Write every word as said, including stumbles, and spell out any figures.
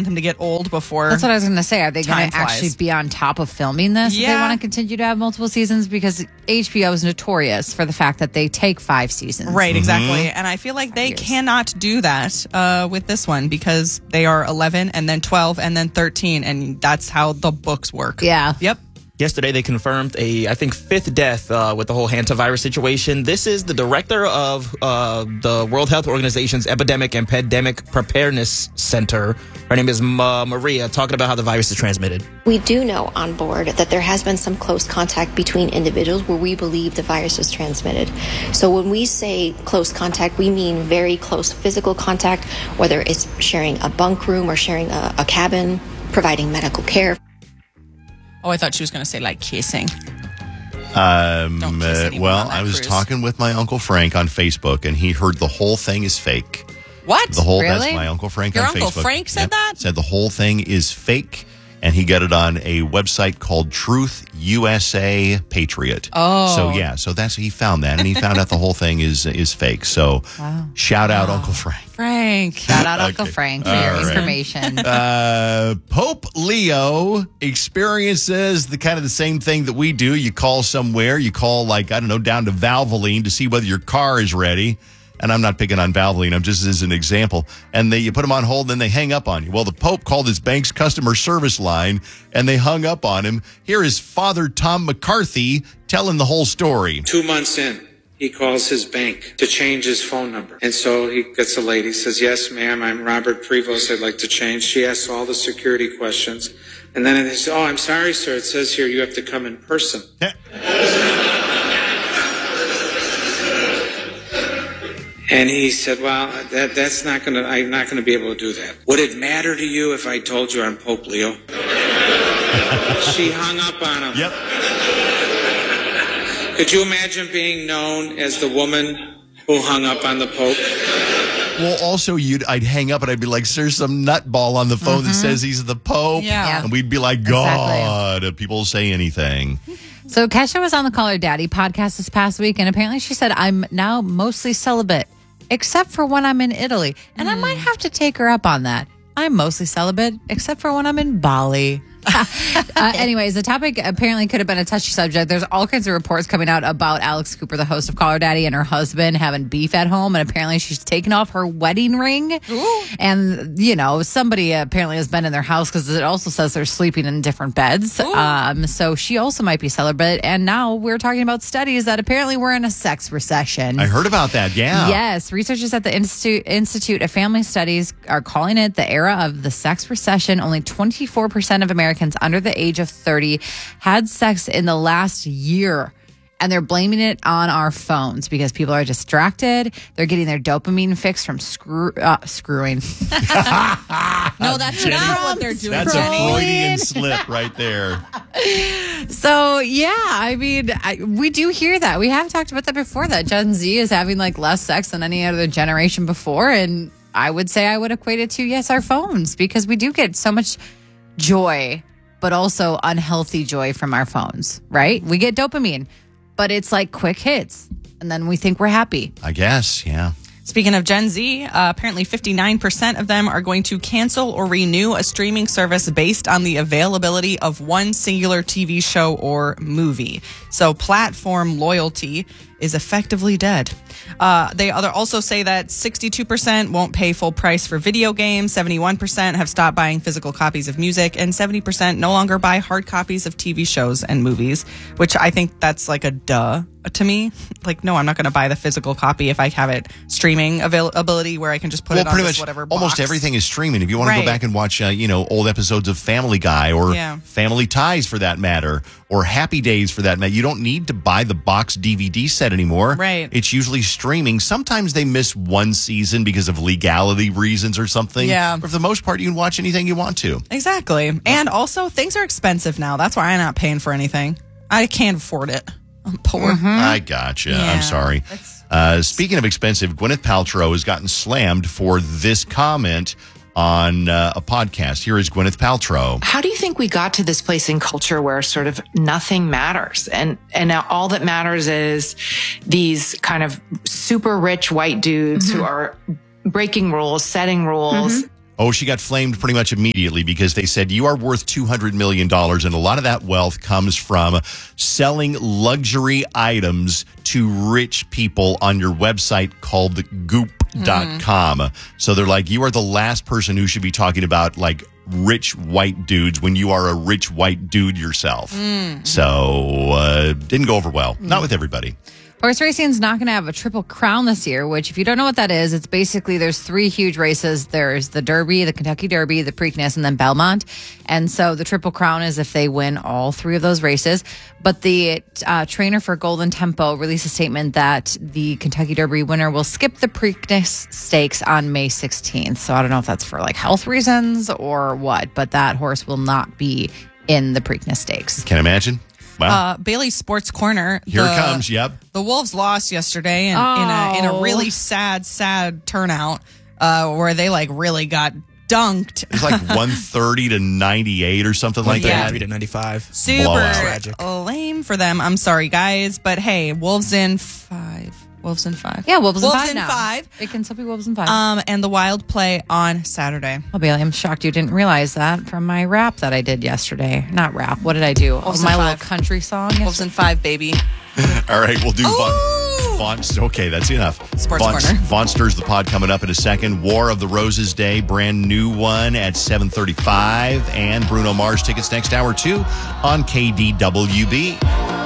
want them to get old before. That's what I was going to say. Are they going time to actually flies. be on top of filming this if Yeah. they want to continue to have multiple seasons? Because H B O is notorious for the fact that they take five seasons. Right, exactly. And I feel like they years. cannot do that uh, with this one because they are eleven and then twelve and then thirteen. And that's how the books work. Yeah. Yep. Yesterday, they confirmed a, I think, fifth death uh, with the whole hantavirus situation. This is the director of uh, the World Health Organization's Epidemic and Pandemic Preparedness Center. Her name is Ma- Maria, talking about how the virus is transmitted. We do know on board that there has been some close contact between individuals where we believe the virus is transmitted. So when we say close contact, we mean very close physical contact, whether it's sharing a bunk room or sharing a, a cabin, providing medical care. Oh, I thought she was going to say like kissing. Um, Don't kiss uh, anyone well, on that I was cruise. talking with my Uncle Frank on Facebook, and he heard the whole thing is fake. What? The whole Really? That's my Uncle Frank Your on Uncle Facebook. Frank said that? Said the whole thing is fake, and he got it on a website called Truth U S A Patriot. Oh. So, yeah, so that's he found that, and he found out the whole thing is is fake. So, Wow. shout out Uncle Frank. Frank. Shout out Uncle Okay. Frank for All your right. information. Uh, Pope Leo experiences the kind of the same thing that we do. You call somewhere, you call like, I don't know, down to Valvoline to see whether your car is ready. And I'm not picking on Valvoline, I'm just as an example. And they, you put them on hold, then they hang up on you. Well, the Pope called his bank's customer service line, and they hung up on him. Here is Father Tom McCarthy telling the whole story. Two months in, he calls his bank to change his phone number. And so he gets a lady, says, yes, ma'am, I'm Robert Prevost. I'd like to change. She asks all the security questions. And then they say, oh, I'm sorry, sir. It says here you have to come in person. And he said, well, that that's not going to, I'm not going to be able to do that. Would it matter to you if I told you I'm Pope Leo? She hung up on him. Yep. Could you imagine being known as the woman who hung up on the Pope? Well, also, you'd I'd hang up and I'd be like, there's some nutball on the phone Mm-hmm. that says he's the Pope. Yeah. And we'd be like, God, if people say anything. So Kesha was on the Call Her Daddy podcast this past week, and apparently she said, I'm now mostly celibate, except for when I'm in Italy. And I might have to take her up on that. I'm mostly celibate, except for when I'm in Bali. uh, anyways, the topic apparently could have been a touchy subject. There's all kinds of reports coming out about Alex Cooper, the host of Call Her Daddy, and her husband having beef at home. And apparently she's taken off her wedding ring. Ooh. And, you know, somebody apparently has been in their house because it also says they're sleeping in different beds. Um, so she also might be celibate. And now we're talking about studies that apparently we're in a sex recession. I heard about that, yeah. Yes, researchers at the Institute Institute of Family Studies are calling it the era of the sex recession. Only twenty-four percent of Americans under the age of thirty had sex in the last year. And they're blaming it on our phones because people are distracted. They're getting their dopamine fix from screw, uh, screwing. No, that's not what they're doing. That's a Jenny. Freudian slip right there. So, yeah, I mean, I, we do hear that. We have talked about that before, that Gen Z is having like less sex than any other generation before. And I would say I would equate it to, yes, our phones, because we do get so much joy, but also unhealthy joy from our phones, right? We get dopamine, but it's like quick hits. And then we think we're happy. I guess, yeah. Speaking of Gen Z, uh, apparently fifty-nine percent of them are going to cancel or renew a streaming service based on the availability of one singular T V show or movie. So platform loyalty is effectively dead. Uh, they other also say that sixty-two percent won't pay full price for video games, seventy-one percent have stopped buying physical copies of music, and seventy percent no longer buy hard copies of T V shows and movies, which I think that's like a duh to me. Like, no, I'm not going to buy the physical copy if I have it streaming availability where I can just put Well, it on pretty this much whatever box. almost everything is streaming. If you want to Right. go back and watch, uh, you know, old episodes of Family Guy or Yeah. Family Ties for that matter, or Happy Days for that matter, you don't need to buy the box D V D set anymore. Right. It's usually streaming. Sometimes they miss one season because of legality reasons or something. Yeah. But for the most part, you can watch anything you want to. Exactly. And also, things are expensive now. That's why I'm not paying for anything. I can't afford it. I'm poor. I gotcha. Yeah. I'm sorry. Uh, speaking of expensive, Gwyneth Paltrow has gotten slammed for this comment on uh, a podcast. Here is Gwyneth Paltrow. How do you think we got to this place in culture where sort of nothing matters? And, and now all that matters is these kind of super rich white dudes mm-hmm. who are breaking rules, setting rules. Mm-hmm. Oh, she got flamed pretty much immediately because they said you are worth two hundred million dollars, and a lot of that wealth comes from selling luxury items to rich people on your website called goop dot com. Mm. So they're like, you are the last person who should be talking about like rich white dudes when you are a rich white dude yourself. Mm. So uh, didn't go over well. Mm. Not with everybody. Horse racing is not going to have a Triple Crown this year, which if you don't know what that is, it's basically there's three huge races. There's the Derby, the Kentucky Derby, the Preakness, and then Belmont. And so the Triple Crown is if they win all three of those races. But the uh, trainer for Golden Tempo released a statement that the Kentucky Derby winner will skip the Preakness Stakes on May sixteenth. So I don't know if that's for like health reasons or what, but that horse will not be in the Preakness Stakes. Can imagine. Wow. Uh, Bailey's Sports Corner. Here the, it comes. Yep. The Wolves lost yesterday in, oh. in, a, in a really sad, sad turnout uh, where they like really got dunked. It was like one thirty to ninety-eight or something like yeah. that. three to ninety-five. Super Tragic. lame for them. I'm sorry, guys. But hey, Wolves in five. Wolves in five. Yeah, Wolves in Wolves five in now. five. It can still be Wolves in five. Um, and the Wild play on Saturday. Oh, Bailey, I'm shocked you didn't realize that from my rap that I did yesterday. Not rap. What did I do? Wolves oh, my in little five. country song. Wolves in five, baby. All right, we'll do Ooh! Von, Von. Okay, that's enough. Sports Von, Corner. Von stirs the pod coming up in a second. War of the Roses Day, brand new one at seven thirty-five, and Bruno Mars tickets next hour too on K D W B.